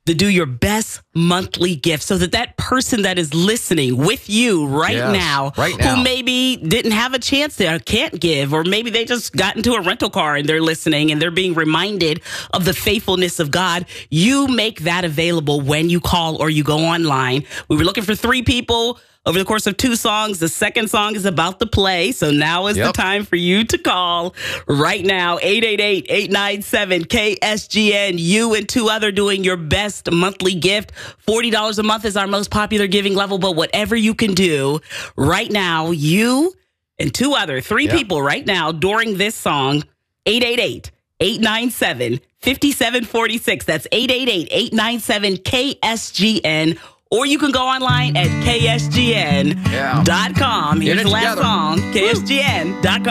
to do your best monthly gift so that that person that is listening with you right now, who maybe didn't have a chance to or can't give, or maybe they just got into a rental car and they're listening and they're being reminded of the faithfulness of God, you make that available when you call or you go online. We were looking for 3 people over the course of 2 songs. The second song is about to play, so now is the time for you to call right now. 888-897-KSGN. You and 2 other doing your best monthly gift. $40 a month is our most popular giving level, but whatever you can do right now, you and 2 other, 3 people right now during this song. 888-897-5746. That's 888-897-KSGN. Or you can go online at ksgn.com. Here's the last song, ksgn.com.